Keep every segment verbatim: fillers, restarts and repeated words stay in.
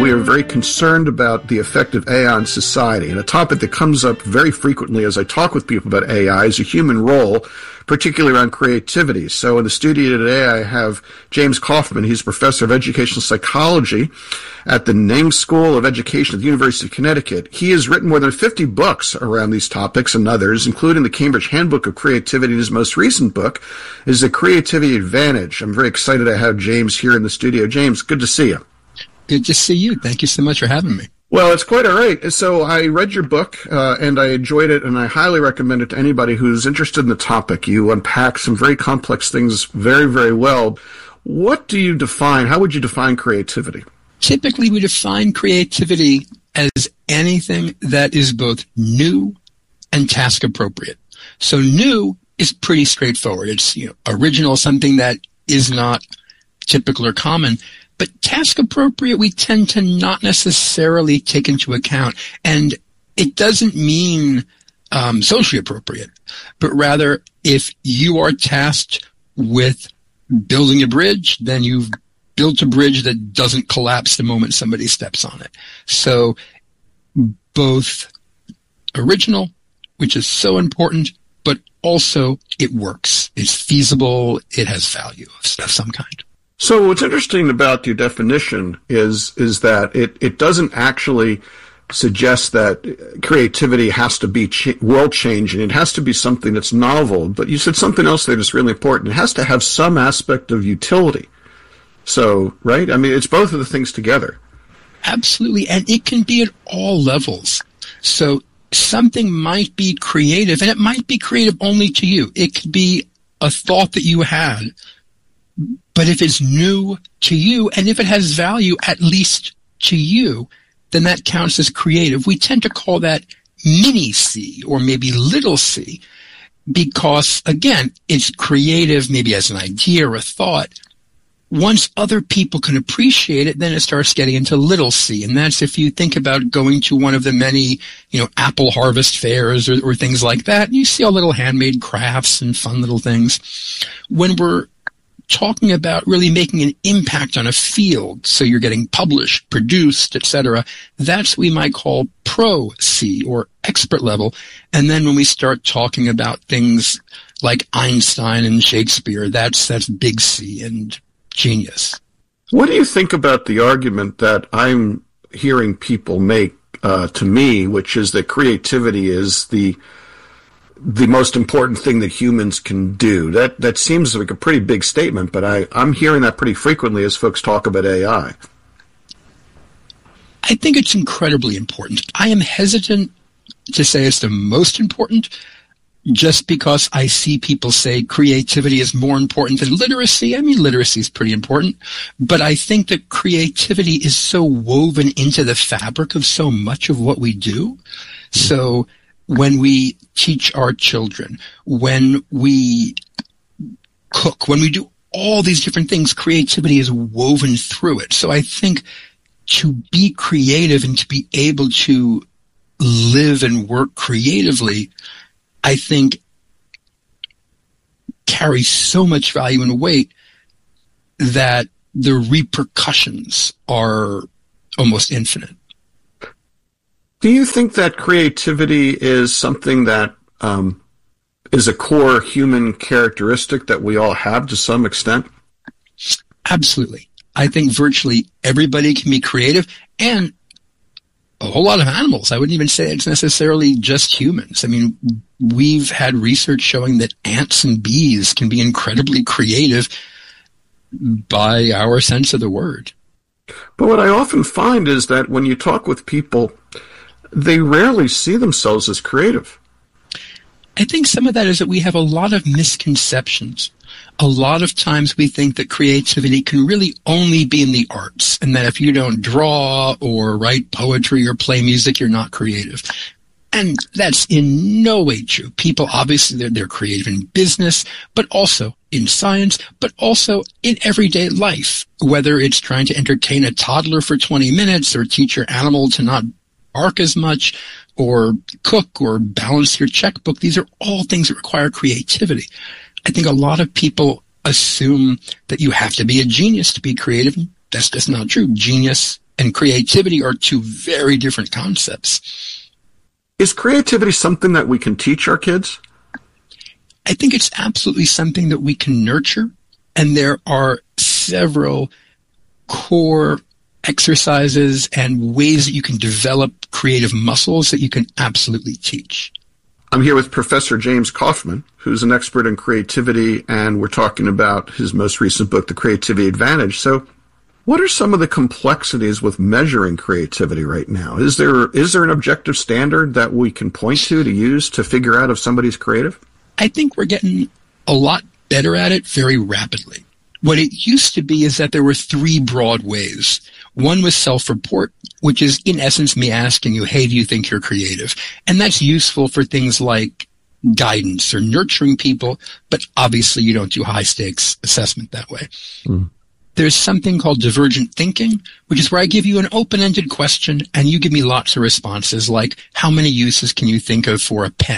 we are very concerned about the effect of A I on society. And a topic that comes up very frequently as I talk with people about A I is a human role, particularly around creativity. So in the studio today, I have James Kaufman. He's a professor of educational psychology at the Name School of Education at the University of Connecticut. He has written more than fifty books around these topics and others, including the Cambridge Handbook of Creativity. And his most recent book is The Creativity Advantage. I'm very excited to have James here in the studio. James, good to see you. Good to see you. Thank you so much for having me. Well, it's quite all right. So I read your book, uh, and I enjoyed it, and I highly recommend it to anybody who's interested in the topic. You unpack some very complex things very, very well. What do you define? How would you define creativity? Typically, we define creativity as anything that is both new and task appropriate. So new is pretty straightforward. It's, you know, original, something that is not typical or common. But task appropriate, we tend to not necessarily take into account. And it doesn't mean um, socially appropriate, but rather if you are tasked with building a bridge, then you've built a bridge that doesn't collapse the moment somebody steps on it. So both original, which is so important, but also it works. It's feasible. It has value of some kind. So what's interesting about your definition is is that it, it doesn't actually suggest that creativity has to be cha- world-changing. It has to be something that's novel. But you said something else there that's really important. It has to have some aspect of utility. So, right? I mean, it's both of the things together. Absolutely. And it can be at all levels. So something might be creative, and it might be creative only to you. It could be a thought that you had. But if it's new to you, and if it has value at least to you, then that counts as creative. We tend to call that mini C or maybe little c because, again, it's creative maybe as an idea or a thought. Once other people can appreciate it, then it starts getting into little c. And that's if you think about going to one of the many, you know, apple harvest fairs or, or things like that, and you see all little handmade crafts and fun little things. When we're talking about really making an impact on a field, so you're getting published, produced, et cetera, that's what we might call pro C or expert level. And then when we start talking about things like Einstein and Shakespeare, that's that's big C and genius. What do you think about the argument that I'm hearing people make uh, to me, which is that creativity is the the most important thing that humans can do? That that seems like a pretty big statement, but I, I'm hearing that pretty frequently as folks talk about A I. I think it's incredibly important. I am hesitant to say it's the most important just because I see people say creativity is more important than literacy. I mean, literacy is pretty important, but I think that creativity is so woven into the fabric of so much of what we do. So when we teach our children, when we cook, when we do all these different things, creativity is woven through it. So I think to be creative and to be able to live and work creatively, I think carries so much value and weight that the repercussions are almost infinite. Do you think that creativity is something that um, is a core human characteristic that we all have to some extent? Absolutely. I think virtually everybody can be creative, and a whole lot of animals. I wouldn't even say it's necessarily just humans. I mean, we've had research showing that ants and bees can be incredibly creative by our sense of the word. But what I often find is that when you talk with people, they rarely see themselves as creative. I think some of that is that we have a lot of misconceptions. A lot of times we think that creativity can really only be in the arts, and that if you don't draw or write poetry or play music, you're not creative. And that's in no way true. People, obviously, they're, they're creative in business, but also in science, but also in everyday life, whether it's trying to entertain a toddler for twenty minutes or teach your animal to not bark as much or cook or balance your checkbook. These are all things that require creativity. I think a lot of people assume that you have to be a genius to be creative. That's just not true. Genius and creativity are two very different concepts. Is creativity something that we can teach our kids? I think it's absolutely something that we can nurture, and there are several core exercises and ways that you can develop creative muscles that you can absolutely teach. I'm here with Professor James Kaufman, who's an expert in creativity, and we're talking about his most recent book, The Creativity Advantage. So what are some of the complexities with measuring creativity right now? Is there is there an objective standard that we can point to to use to figure out if somebody's creative? I think we're getting a lot better at it very rapidly. What it used to be is that there were three broad ways. One was self-report, which is in essence me asking you, hey, do you think you're creative? And that's useful for things like guidance or nurturing people, but obviously you don't do high-stakes assessment that way. Mm. There's something called divergent thinking, which is where I give you an open-ended question and you give me lots of responses like, how many uses can you think of for a pen?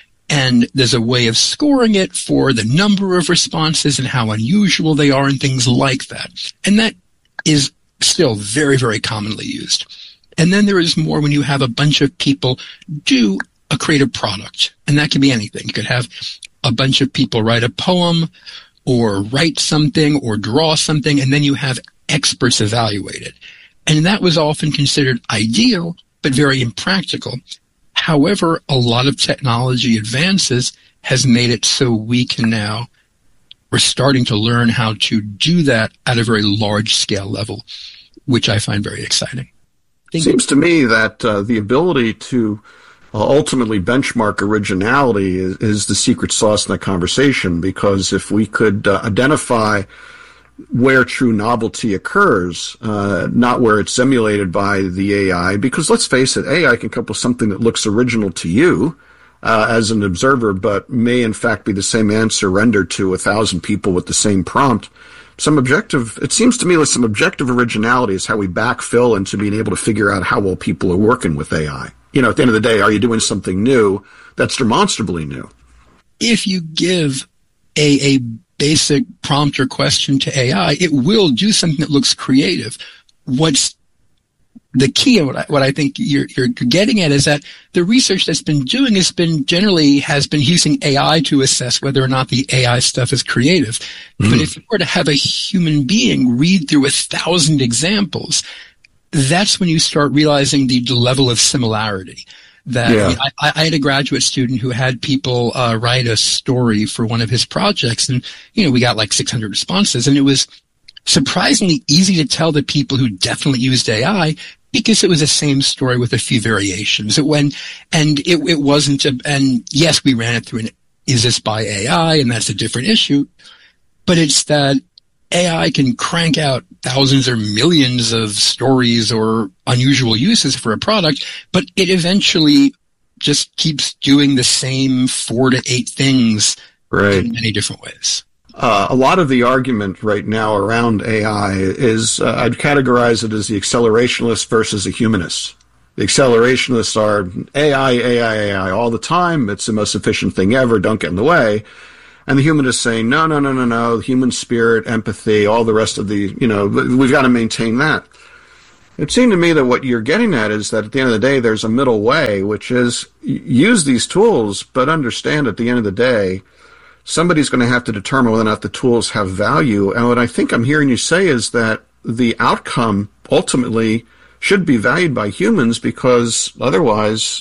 And there's a way of scoring it for the number of responses and how unusual they are and things like that. And that is still very, very commonly used. And then there is more when you have a bunch of people do a creative product. And that can be anything. You could have a bunch of people write a poem or write something or draw something, and then you have experts evaluate it. And that was often considered ideal, but very impractical. However, a lot of technology advances has made it so we can now, we're starting to learn how to do that at a very large scale level, which I find very exciting. It seems to me that uh, the ability to uh, ultimately benchmark originality is, is the secret sauce in that conversation, because if we could uh, identify where true novelty occurs, uh, not where it's emulated by the A I, because let's face it, A I can come up with something that looks original to you uh, as an observer, but may in fact be the same answer rendered to a thousand people with the same prompt. Some objective, it seems to me like some objective originality is how we backfill into being able to figure out how well people are working with A I. You know, at the end of the day, are you doing something new that's demonstrably new? If you give a, a basic prompt or question to A I, it will do something that looks creative. What's the key, and what I, what I think you're, you're getting at, is that the research that's been doing has been generally has been using A I to assess whether or not the A I stuff is creative. Mm-hmm. But if you were to have a human being read through a thousand examples, that's when you start realizing the level of similarity. That yeah. I, mean, I, I had a graduate student who had people uh, write a story for one of his projects, and you know we got like six hundred responses, and it was surprisingly easy to tell the people who definitely used A I because it was the same story with a few variations. It went, and it, it wasn't. A, and yes, we ran it through an is this by A I, and that's a different issue. But it's that A I can crank out thousands or millions of stories or unusual uses for a product, but it eventually just keeps doing the same four to eight things right. in many different ways. Uh, a lot of the argument right now around A I is, uh, I'd categorize it as the accelerationist versus the humanist. The accelerationists are A I, A I, A I all the time. It's the most efficient thing ever. Don't get in the way. And the humanists saying, no, no, no, no, no, human spirit, empathy, all the rest of the, you know, we've got to maintain that. It seemed to me that what you're getting at is that at the end of the day, there's a middle way, which is use these tools, but understand at the end of the day, somebody's going to have to determine whether or not the tools have value. And what I think I'm hearing you say is that the outcome ultimately should be valued by humans, because otherwise,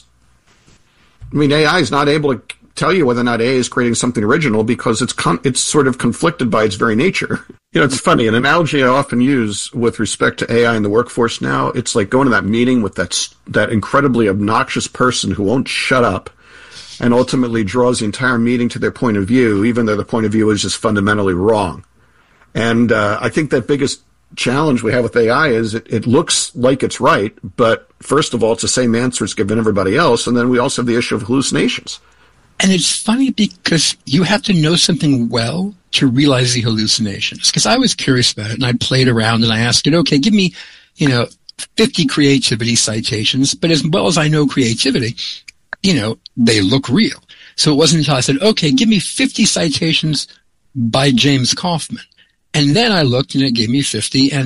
I mean, A I is not able to tell you whether or not A I is creating something original because it's con- it's sort of conflicted by its very nature. You know, it's funny. An analogy I often use with respect to A I in the workforce now, it's like going to that meeting with that that incredibly obnoxious person who won't shut up and ultimately draws the entire meeting to their point of view, even though the point of view is just fundamentally wrong. And uh, I think that biggest challenge we have with A I is it, it looks like it's right, but first of all, it's the same answer it's given everybody else, and then we also have the issue of hallucinations. And it's funny because you have to know something well to realize the hallucinations. Because I was curious about it, and I played around and I asked it, okay, give me, you know, fifty creativity citations, but as well as I know creativity, you know, they look real. So it wasn't until I said, okay, give me fifty citations by James Kaufman. And then I looked and it gave me fifty, and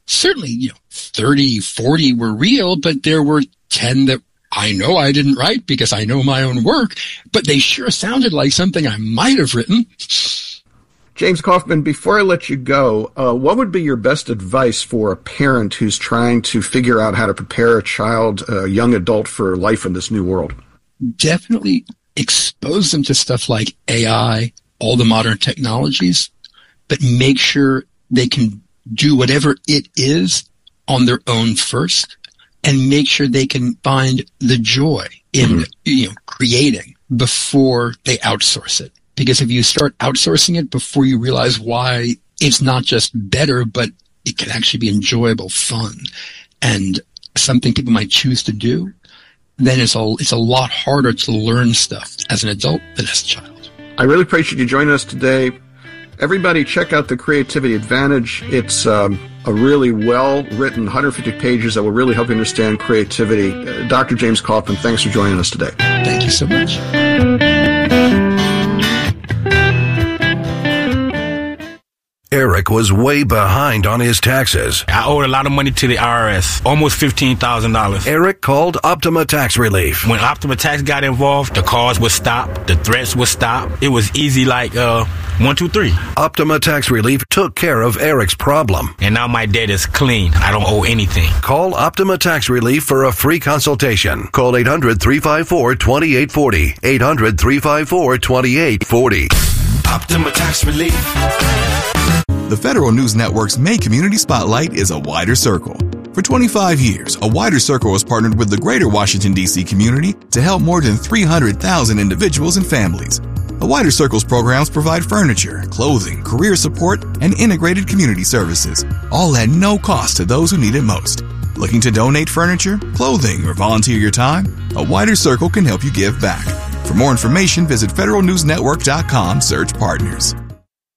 certainly, you know, thirty, forty were real, but there were ten that I know I didn't write because I know my own work, but they sure sounded like something I might have written. James Kaufman, before I let you go, uh, what would be your best advice for a parent who's trying to figure out how to prepare a child, a young adult, for life in this new world? Definitely expose them to stuff like A I, all the modern technologies, but make sure they can do whatever it is on their own first, and make sure they can find the joy in mm-hmm. you know, creating before they outsource it. Because if you start outsourcing it before you realize why it's not just better, but it can actually be enjoyable, fun, and something people might choose to do, then it's a, it's a lot harder to learn stuff as an adult than as a child. I really appreciate you joining us today. Everybody, check out The Creativity Advantage. It's um, a really well-written one hundred fifty pages that will really help you understand creativity. Uh, Doctor James Kaufman, thanks for joining us today. Thank you so much. Eric was way behind on his taxes. I owed a lot of money to the I R S, almost fifteen thousand dollars. Eric called Optima Tax Relief. When Optima Tax got involved, the calls would stop, the threats would stop. It was easy like uh, one, two, three. Optima Tax Relief took care of Eric's problem. And now my debt is clean. I don't owe anything. Call Optima Tax Relief for a free consultation. Call eight hundred, three five four, two eight four zero. eight hundred, three five four, two eight four zero. Optima Tax Relief. The Federal News Network's May Community Spotlight is a wider circle. For twenty-five years, A Wider Circle has partnered with the greater Washington, D C community to help more than three hundred thousand individuals and families. A Wider Circle's programs provide furniture, clothing, career support, and integrated community services, all at no cost to those who need it most. Looking to donate furniture, clothing, or volunteer your time? A Wider Circle can help you give back. For more information, visit federal news network dot com, search partners.